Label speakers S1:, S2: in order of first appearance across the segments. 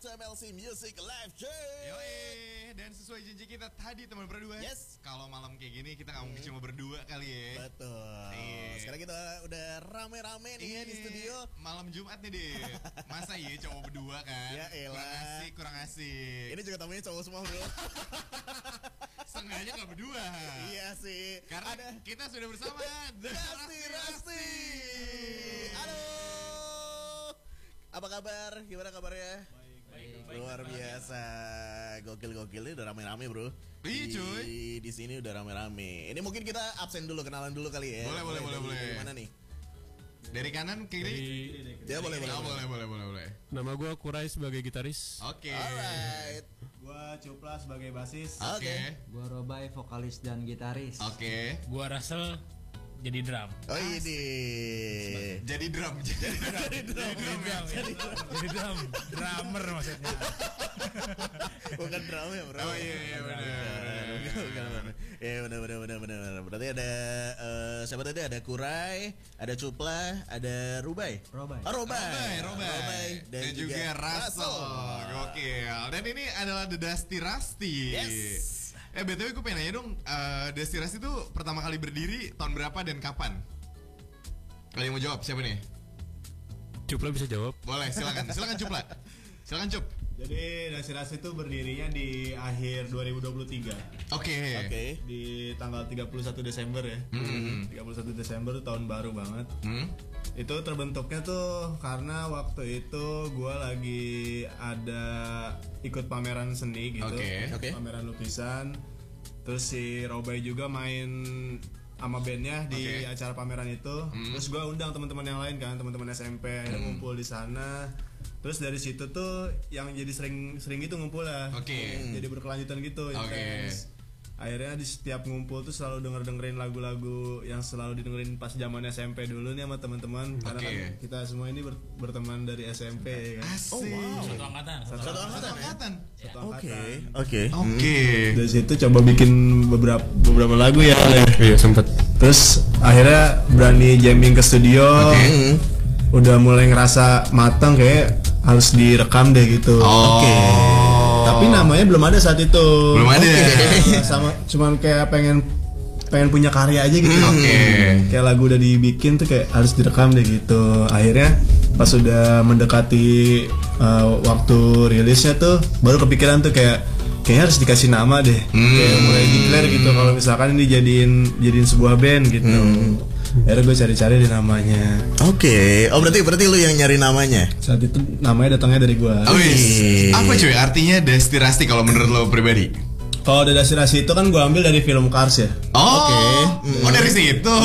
S1: to MLC Music Live Jam.
S2: Yoi, dan sesuai janji kita tadi teman berdua.
S1: Yes.
S2: Kalau malam kayak gini kita nggak mungkin cuma berdua kali ya.
S1: Betul. Sekarang kita udah rame-rame nih ya di studio.
S2: Malam Jumat nih deh. Masa iya cowok berdua kan?
S1: Ya elah.
S2: Kurang asik.
S1: Ini juga tamunya cowok semua bro.
S2: Sengaja nggak berdua.
S1: Iya sih.
S2: Karena kita sudah bersama The
S1: Rasti. Halo. Apa kabar? Gimana kabarnya? Baik. Luar biasa. Gokil ini udah rame-rame bro.
S2: Iya cuy.
S1: Di sini udah rame-rame. Ini mungkin kita absen dulu, kenalan dulu kali ya.
S2: Boleh.
S1: Dari mana nih?
S2: Dari kanan ke kiri?
S1: Ya boleh.
S2: Boleh.
S3: Nama gue Kurai sebagai gitaris.
S2: Oke.
S1: Alright.
S4: Gua Cupla sebagai basis.
S2: Oke.
S5: Gua Robai, vokalis dan gitaris.
S2: Oke.
S3: Gua Russell jadi drum.
S1: Oh ini.
S2: Jadi drum.
S3: Jadi drum. Drummer maksudnya.
S1: Bukan drum ya bro.
S2: Oh iya benar.
S1: Ya benar. Berarti ada siapa tadi? Ada Kurai, ada Cupla, ada Rubai.
S5: Robai.
S1: Oh, Robai.
S2: Dan juga Russell. Gokil. Dan ini adalah The Dusty Rusty.
S1: Yes.
S2: BTW gue pengen nanya dong, Dusty Rusty itu pertama kali berdiri tahun berapa dan kapan? Kalau yang mau jawab siapa nih?
S3: Cupla bisa jawab.
S2: Boleh, silakan Cupla. Silakan Cup.
S4: Jadi Dusty Rusty itu berdirinya di akhir 2023.
S2: Oke.
S4: Di tanggal 31 Desember ya. 31 Desember tuh tahun baru banget. Itu terbentuknya tuh karena waktu itu gue lagi ada ikut pameran seni gitu.
S1: Oke.
S4: Pameran lukisan. Terus si Robai juga main sama bandnya di acara pameran itu. Terus gue undang teman-teman yang lain kan, teman-teman SMP yang ngumpul di sana. Terus dari situ tuh yang jadi sering gitu ngumpul lah. Jadi berkelanjutan gitu. Intens. Akhirnya di setiap ngumpul tuh selalu dengerin lagu-lagu yang selalu didengerin pas zaman SMP dulu nih sama teman-teman. Karena kan kita semua ini berteman dari SMP kan.
S2: Asik.
S1: Oh, wow.
S3: Satu angkatan.
S4: Satu angkatan.
S1: Oke.
S4: Dari situ coba bikin beberapa lagu ya.
S3: Iya sempet.
S4: Terus akhirnya berani jamming ke studio. Udah mulai ngerasa matang kayak harus direkam deh gitu. Tapi namanya belum ada saat itu.
S2: Belum ada.
S4: Sama cuman kayak pengen punya karya aja gitu. Kayak lagu udah dibikin tuh kayak harus direkam deh gitu. Akhirnya pas sudah mendekati waktu rilisnya tuh baru kepikiran tuh kayaknya harus dikasih nama deh. Kayak mulai declare gitu kalau misalkan ini jadiin sebuah band gitu. Akhirnya gue cari-cari di namanya.
S1: Oke. Oh berarti lu yang nyari namanya?
S4: Saat itu namanya datangnya dari gue.
S2: Apa cuy artinya Dusty Rusty kalau menurut lo pribadi?
S4: Kalau The Dusty Rusty itu kan gue ambil dari film Cars ya.
S2: Oh dari situ.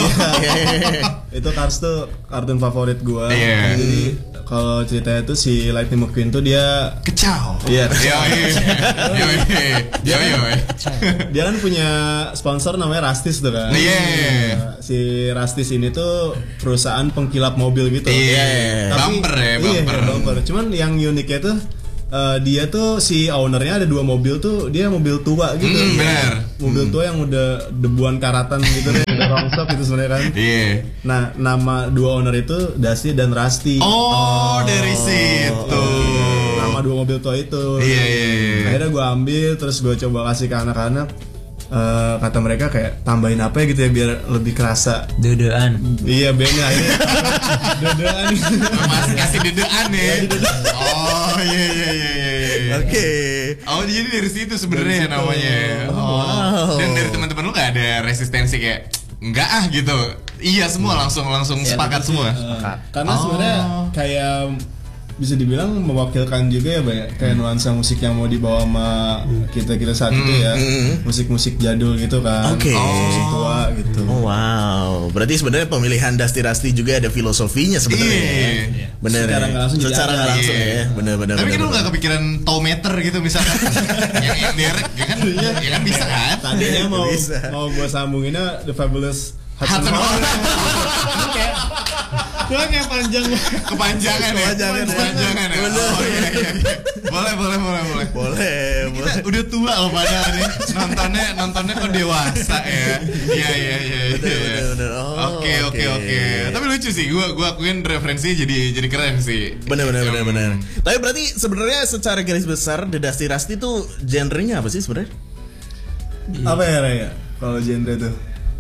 S4: Itu Cars tuh kartun favorit gue. Jadi kalau ceritanya tuh si Lightning McQueen tuh dia
S2: kecau.
S4: Iya. Dia kan punya sponsor namanya Rustis tuh kan. Si Rustis ini tuh perusahaan pengkilap mobil gitu. Bumper. Cuman yang uniknya tuh dia tuh si ownernya ada 2 mobil tuh, dia mobil tua gitu. Mobil tua yang udah debuan karatan gitu deh, udah rongsok gitu sebenarnya kan. Nah, nama 2 owner itu Dusty dan Rusty.
S2: Dari situ.
S4: Nama 2 mobil tua itu. Akhirnya gue ambil terus gue coba kasih ke anak-anak. Kata mereka kayak tambahin apa ya gitu ya biar lebih kerasa
S5: Dedean.
S4: Iya bandnya akhirnya Dedean.
S2: Masih kasih dedean ya. Oke. Jadi dari situ sebenarnya namanya. Dan dari teman-teman lu gak ada resistensi kayak enggak gitu. Iya semua langsung sepakat semua.
S4: Karena sebenarnya kayak bisa dibilang mewakilkan juga ya banyak kayak nuansa musik yang mau dibawa sama kita saat itu ya. Musik-musik jadul gitu kan. Musik tua gitu.
S1: Wow. Berarti sebenarnya pemilihan Dusty Rusty juga ada filosofinya sebenarnya. Bener. Secara nggak langsung ya. Bener.
S2: Tapi kan lu nggak kepikiran tometer gitu misalkan. yang derek ya kan bisa kan?
S4: Tadinya mau gue sambunginnya The Fabulous Hudson Hornet. Gua kayak panjang banget.
S2: Kepanjangan ya. Kepanjangan ya. Oh iya. Boleh. Kita udah tua loh padahal nih. Nontonnya kok dewasa ya. Iya.
S1: Bener.
S2: Oke. Tapi lucu sih. Gua akuin referensinya jadi keren sih.
S1: Bener. Tapi berarti sebenarnya secara garis besar The Dusty Rusty tuh genrenya apa sih sebenarnya?
S4: Apa ya Raya? Kalau genre tuh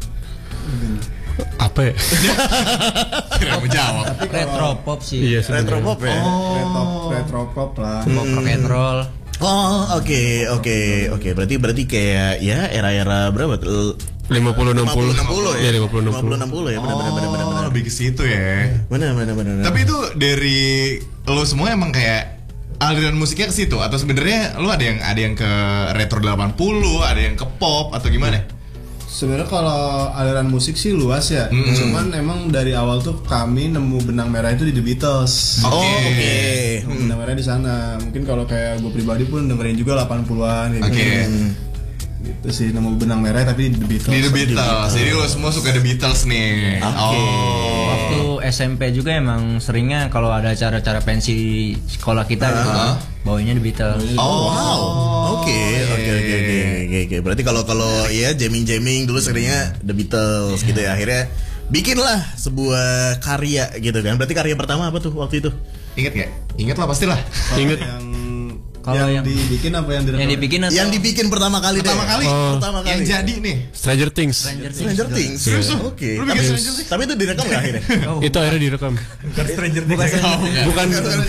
S3: Apa ya?
S2: Kira mau jawab.
S5: Retro pop sih.
S3: Iya,
S1: Retro pop ya?
S4: retro pop lah.
S5: Pop rock and roll.
S1: Oh, oke. Berarti kayak ya era-era berapa tuh?
S3: 50-60
S1: ya?
S3: 50-60
S1: ya, benar.
S2: Lebih ke situ ya.
S1: Benar.
S2: Tapi itu dari lo semua emang kayak aliran musiknya ke situ atau sebenarnya lo ada yang ke retro 80, ada yang ke pop atau gimana?
S4: Sebenarnya kalau aliran musik sih luas ya. Cuman emang dari awal tuh kami nemu benang merah itu di The Beatles.
S1: Oke.
S4: Benang merah di sana. Mungkin kalau kayak gue pribadi pun dengerin juga 80-an gitu. Gitu sih, nemu benang merah tapi di The Beatles.
S2: Di The Beatles. Jadi lo semua suka The Beatles nih.
S1: Oke.
S5: Waktu SMP juga emang seringnya kalau ada acara-acara pensi sekolah kita gitu, bawanya The Beatles.
S1: Oh wow. Oke. Berarti kalau ya jamming dulu seringnya The Beatles gitu ya. Akhirnya bikinlah sebuah karya gitu kan. Berarti karya pertama apa tuh waktu itu?
S2: Ingat gak? Ingat lah pastilah.
S3: Ingat.
S4: Yang dibikin apa yang direkam?
S1: Yang dibikin pertama kali.
S2: Pertama kali.
S1: Yang
S2: jadi nih.
S3: Stranger Things.
S1: Serius? Oke.
S2: Lu bikin Stranger Things?
S1: Tapi itu direkam nggak akhirnya?
S3: Itu akhirnya direkam.
S4: Stranger Things.
S3: Bukan.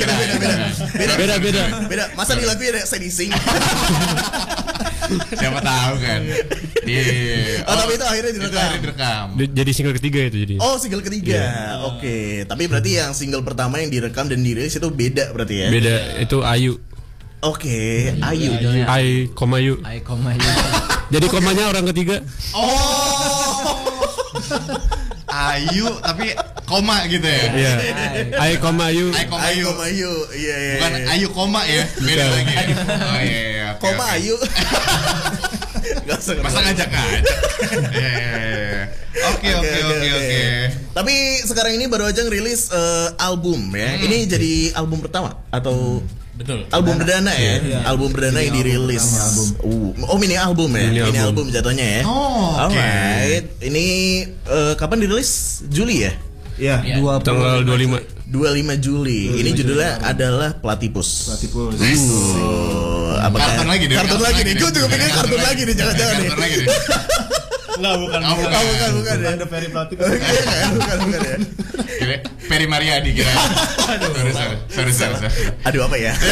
S3: Beda.
S1: Masa di lagu ada Sadie Sink?
S2: Siapa tahu kan. Iya.
S1: Tapi itu akhirnya
S2: direkam.
S3: Jadi single ketiga itu jadi.
S1: Oh, single ketiga. Oke. Tapi berarti yang single pertama yang direkam dan dirilis itu beda berarti ya?
S3: Beda. Itu Ayu.
S1: Oke, Ayu.
S3: I, Ayu. Jadi komanya orang ketiga.
S2: Oh. Ayu tapi koma gitu ya.
S3: Iya. I, Ayu.
S1: Ayu. Iya.
S2: Bukan Ayu koma ya. Beda lagi. Oh iya.
S1: Koma Ayu.
S2: Masa ngajak. Oke.
S1: Tapi sekarang ini baru aja ngerilis album ya. Ini jadi album pertama atau
S3: Betul.
S1: Album perdana ya? Album perdana yang dirilis. Mini album ya? Mini album jatuhnya ya? Alright. Ini kapan dirilis? Juli ya?
S4: Iya.
S3: Tanggal 25
S1: Juli. Ini judulnya adalah Platypus.
S2: Kartun lagi nih.
S1: Gue juga pengen kartun lagi nih. Jangan-jangan nih.
S2: Kartun lagi nih.
S4: Enggak, bukan.
S1: Bukan ya.
S4: Ada Ferry Platypus.
S1: Bukan ya.
S2: Peri Mariadi kira. Sorry.
S1: Aduh, apa ya?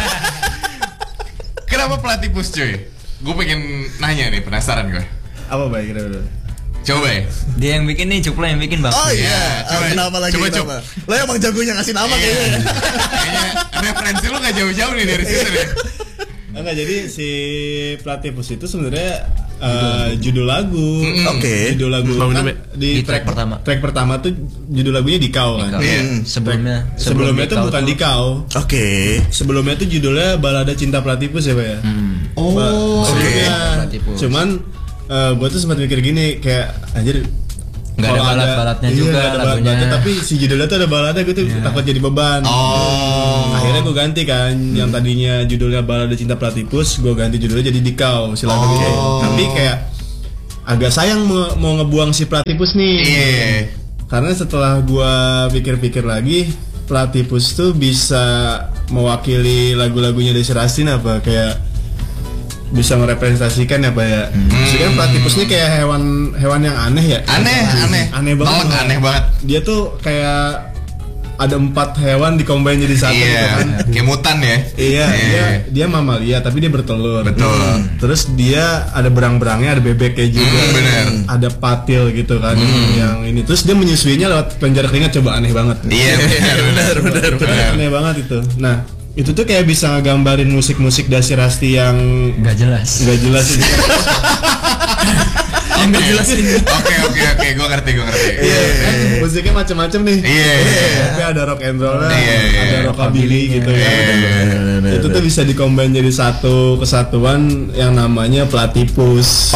S2: Kenapa Platypus cuy? Gue pengen nanya nih, penasaran gue.
S4: Apa baik kira-kira?
S2: Coba ya.
S5: Dia yang bikin nih, Cupla yang bikin bang.
S1: Oh iya.
S2: Coba.
S1: Kenapa lagi?
S2: Coba.
S1: Lo emang jagonya ngasih nama kayaknya.
S2: Kayaknya referensi lo gak jauh-jauh nih dari situ nih.
S4: Enggak, jadi si Platypus itu sebenarnya judul lagu.
S1: Oke.
S4: Judul lagu kan di track pertama. Track pertama tuh judul lagunya Dikau kan. Sebelumnya tuh bukan Dikau.
S1: Oke.
S4: Sebelumnya tuh judulnya Balada Cinta Platypus ya, Pak ya.
S1: Oke.
S4: Cuman gue tuh sempat mikir gini kayak anjir
S5: nggak ada balad-baladnya juga lagunya.
S4: Tapi si judulnya tuh ada baladnya, gue tuh takut jadi beban. Akhirnya gue ganti kan, yang tadinya judulnya Balada Cinta Platypus, gue ganti judulnya jadi Dikau si lagunya. Tapi kayak agak sayang mau ngebuang si Platypus nih. Karena setelah gue pikir-pikir lagi, Platypus tuh bisa mewakili lagu-lagunya Desy Rastin apa kayak bisa merepresentasikan ya Pak ya. Maksudnya Platypus ini kayak hewan yang aneh ya. Aneh banget.
S2: Aneh banget.
S4: Dia tuh kayak ada 4 hewan dikombin jadi satu gitu kan.
S2: Kayak mutan ya.
S4: Iya. Dia mamalia tapi dia bertelur.
S2: Betul.
S4: Terus dia ada berang-berangnya, ada bebeknya juga.
S2: Bener.
S4: Ada patil gitu kan yang ini. Terus dia menyusuinya lewat penjara keringat, coba aneh banget.
S2: Iya benar.
S4: Aneh banget itu. Nah, itu tuh kayak bisa ngegambarin musik-musik Desy Rastin yang
S5: nggak jelas
S4: itu.
S2: Oke, gue ngerti.
S4: Musiknya macam-macam nih. Tapi ada rock and roll, ada rockabilly gitu ya. Itu tuh bisa dikombin jadi satu kesatuan yang namanya Platypus.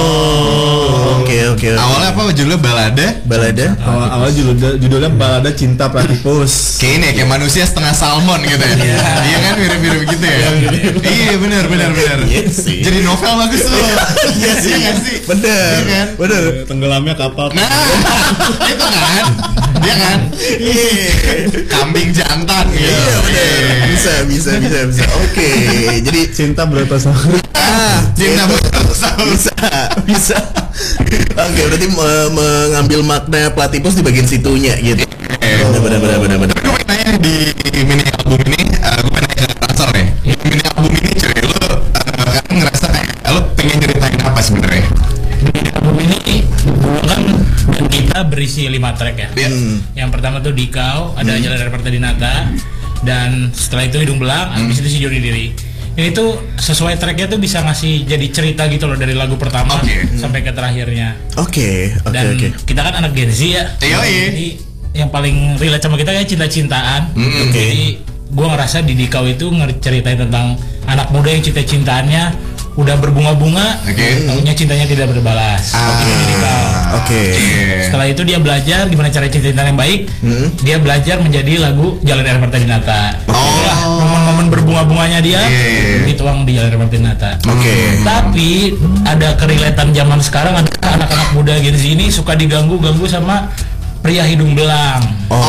S1: Oke.
S2: Awalnya apa judulnya balada?
S4: Awal judulnya balada cinta Platypus.
S2: Kayak ini kayak manusia setengah salmon gitu ya. Iya kan mirip-mirip gitu ya. Iya benar. Jadi novel bagus tuh.
S1: Iya sih. Bener.
S4: Tenggelamnya kapal.
S2: Nah, itu kan. Dia kan. Kambing jantan gitu.
S1: Iya bener. Bisa. Oke. Jadi
S4: Cinta Brontosaurus.
S2: Cinta Brontosaurus.
S1: Bisa. Oke, berarti mengambil makna Platypus di bagian situnya gitu. Bener.
S2: Gue pengen nanya di mini album ini, gue pengen nanya ke Ransel nih. Di mini album ini cuy, lo kan ngerasa kayak lo pengen ceritain apa sebenarnya?
S6: Album ini kan kita berisi 5 track ya. Yang pertama tuh Dikau, ada Jalan dari Partai Dinata, dan setelah itu Hidung Belang, habis itu Si Joni Diri. Ini tuh sesuai tracknya tuh bisa ngasih jadi cerita gitu loh dari lagu pertama sampai ke terakhirnya. Oke. Kita kan anak Gen Z ya. Jadi yang paling relate sama kita kayak cinta-cintaan. Jadi gue ngerasa di Dikau itu ceritain tentang anak muda yang cinta-cintaannya udah berbunga-bunga, tahunya cintanya tidak berbalas. Setelah itu dia belajar gimana cara cinta yang baik. Dia belajar menjadi lagu Jalan dari Partai Dinata. Itulah momen-momen berbunga-bunganya dia dituang di Jalan dari Partai Dinata. Tapi ada kerelatan zaman sekarang, ada anak-anak muda Gen Z ini suka diganggu-ganggu sama pria hidung belang.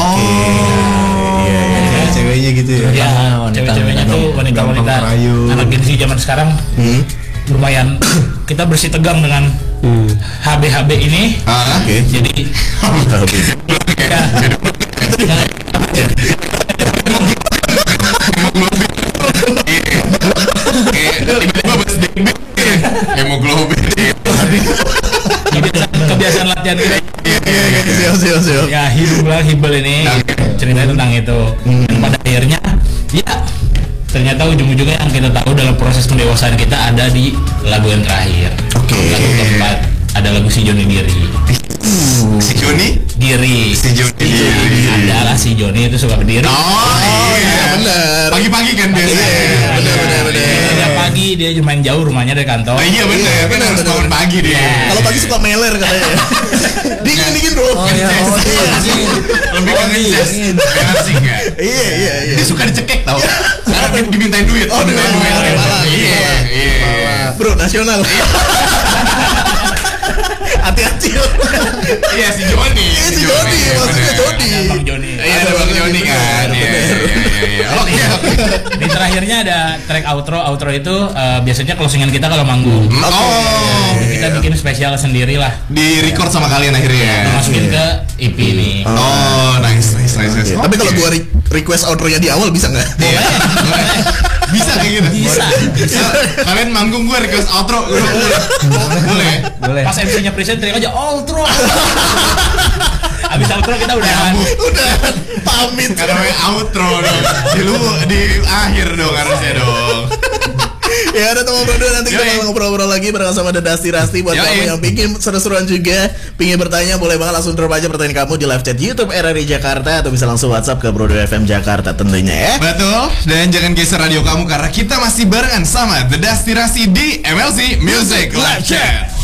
S4: Ceweknya gitu ya.
S6: Cewek-ceweknya tuh wanita-wanita anak Gen Z zaman sekarang lumayan kita bersih tegang dengan HB ini. Jadi
S2: hemoglobin.
S6: Jadi kebiasaan latihan kita.
S1: Siap.
S6: Ya hidung belang hibel ini ceritanya tentang itu. Dan pada akhirnya ya ternyata ujung-ujungnya yang kita tahu dalam proses pendewasaan kita ada di lagu yang terakhir. Lagu keempat ada lagu Si Joni Diri.
S2: Si Joni
S6: adalah Si Joni itu suka berdiri.
S1: Bener.
S2: Pagi-pagi kan biasanya.
S1: Bener.
S6: Dia pagi dia main jauh rumahnya dari kantor.
S2: Iya bener. Harus bangun pagi dia.
S1: Kalau pagi suka meler katanya. Dingin bro.
S2: Lebih ke ngeces. Sih enggak?
S1: Iya.
S2: Dia suka dicekek tau. Karena dimintain duit. Iya.
S1: Bro, nasional. Hati-hati.
S2: Iya si Joni.
S1: Maksudnya Joni.
S6: Bang Joni.
S2: Iya ada Bang Joni kan. Oke.
S6: Di terakhirnya ada track outro itu biasanya closingan kita kalau manggung. Jadi kita bikin spesial sendiri lah.
S2: Di record sama kalian akhirnya.
S6: Masukin ke EP ini.
S2: Nice.
S1: Tapi kalau gua request outro-nya di awal bisa nggak?
S2: Bisa kayak gitu.
S6: Bisa.
S2: Kalian manggung gue request outro. Boleh.
S6: Pas MC-nya present teriak aja outro. Abis outro kita udah
S1: pamit.
S2: Karena outro dong. Di akhir dong harusnya dong.
S1: Ya udah teman bro, nanti kita ngobrol-ngobrol lagi bareng sama The Dusty Rusty. Buat kamu yang pingin seru-seruan juga, pingin bertanya, boleh banget langsung drop aja pertanyaan kamu di live chat YouTube RRI Jakarta, atau bisa langsung WhatsApp ke Bro FM Jakarta tentunya ya.
S2: Betul. Dan jangan geser radio kamu karena kita masih barengan sama The Dusty Rusty di MLC Music Live Chat.